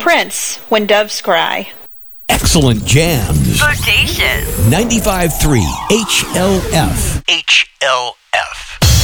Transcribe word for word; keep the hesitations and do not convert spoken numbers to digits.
Prince, When Doves Cry. Excellent jams. Bodacious. ninety-five point three H L F. H L F.